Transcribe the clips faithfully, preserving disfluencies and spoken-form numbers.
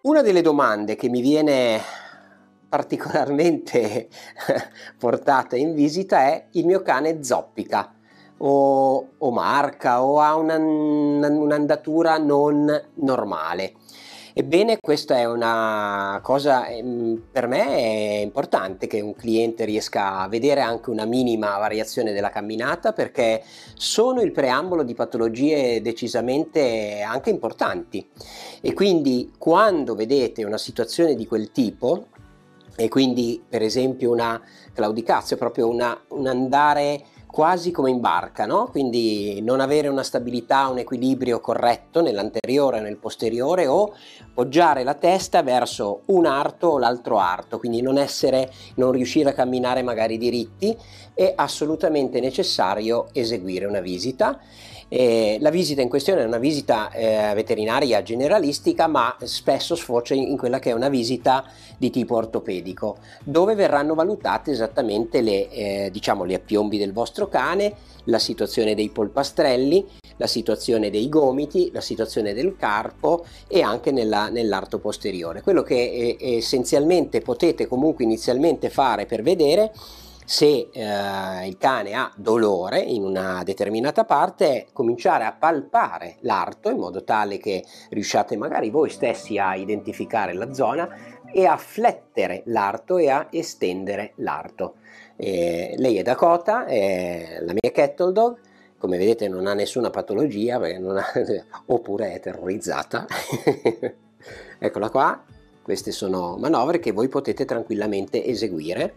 Una delle domande che mi viene particolarmente portata in visita è: il mio cane zoppica o, o marca o ha una, un'andatura non normale. Ebbene, questa è una cosa, ehm, per me è importante che un cliente riesca a vedere anche una minima variazione della camminata, perché sono il preambolo di patologie decisamente anche importanti. E quindi quando vedete una situazione di quel tipo, e quindi per esempio una claudicazio, proprio una, un andare quasi come in barca, no? Quindi non avere una stabilità, un equilibrio corretto nell'anteriore o nel posteriore, o poggiare la testa verso un arto o l'altro arto, quindi non essere, non riuscire a camminare magari diritti, è assolutamente necessario eseguire una visita. Eh, la visita in questione è una visita eh, veterinaria generalistica, ma spesso sfocia in, in quella che è una visita di tipo ortopedico, dove verranno valutate esattamente le, eh, diciamo, gli appiombi del vostro cane, la situazione dei polpastrelli, la situazione dei gomiti, la situazione del carpo e anche nella, nell'arto posteriore. Quello che eh, essenzialmente potete comunque inizialmente fare per vedere se eh, il cane ha dolore in una determinata parte è cominciare a palpare l'arto in modo tale che riusciate magari voi stessi a identificare la zona e a flettere l'arto e a estendere l'arto. Eh, lei è Dakota, è la mia Cattle Dog, come vedete non ha nessuna patologia, perché non ha, oppure è terrorizzata. Eccola qua, queste sono manovre che voi potete tranquillamente eseguire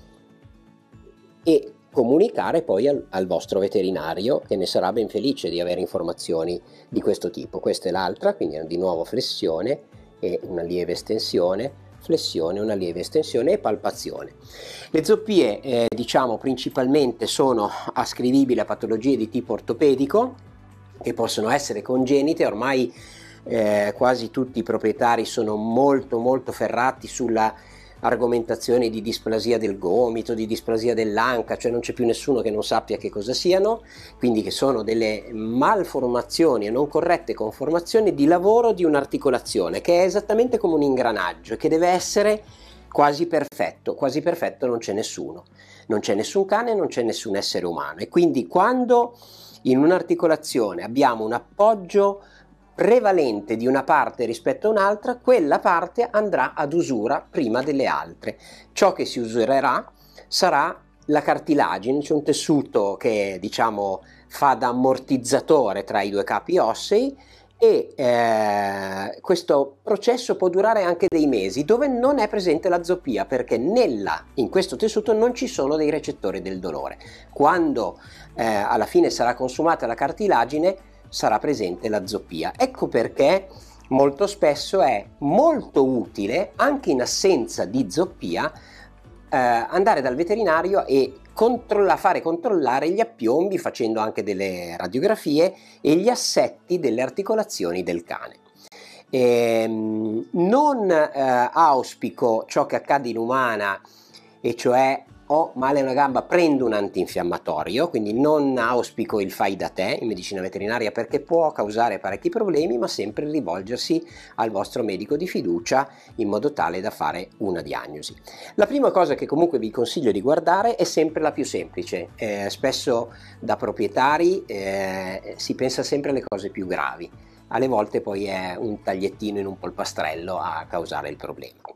e comunicare poi al, al vostro veterinario, che ne sarà ben felice di avere informazioni di questo tipo. Questa è l'altra, quindi di nuovo flessione e una lieve estensione, flessione, una lieve estensione e palpazione. Le zoppie eh, diciamo principalmente sono ascrivibili a patologie di tipo ortopedico, che possono essere congenite. Ormai eh, quasi tutti i proprietari sono molto molto ferrati sulla argomentazioni di displasia del gomito, di displasia dell'anca, cioè non c'è più nessuno che non sappia che cosa siano, quindi che sono delle malformazioni e non corrette conformazioni di lavoro di un'articolazione, che è esattamente come un ingranaggio, che deve essere quasi perfetto. Quasi perfetto non c'è nessuno, non c'è nessun cane, non c'è nessun essere umano, e quindi quando in un'articolazione abbiamo un appoggio prevalente di una parte rispetto a un'altra, quella parte andrà ad usura prima delle altre. Ciò che si usurerà sarà la cartilagine, c'è un tessuto che diciamo fa da ammortizzatore tra i due capi ossei, e eh, questo processo può durare anche dei mesi, dove non è presente la zoppia, perché nella, in questo tessuto non ci sono dei recettori del dolore. Quando eh, alla fine sarà consumata la cartilagine, sarà presente la zoppia. Ecco perché molto spesso è molto utile, anche in assenza di zoppia, eh, andare dal veterinario e controlla, fare controllare gli appiombi, facendo anche delle radiografie e gli assetti delle articolazioni del cane. Ehm, non eh, auspico ciò che accade in umana, e cioè ho male a una gamba, prendo un antinfiammatorio, quindi non auspico il fai da te in medicina veterinaria, perché può causare parecchi problemi, ma sempre rivolgersi al vostro medico di fiducia in modo tale da fare una diagnosi. La prima cosa che comunque vi consiglio di guardare è sempre la più semplice. Eh, spesso da proprietari eh, si pensa sempre alle cose più gravi, alle volte poi è un tagliettino in un polpastrello a causare il problema.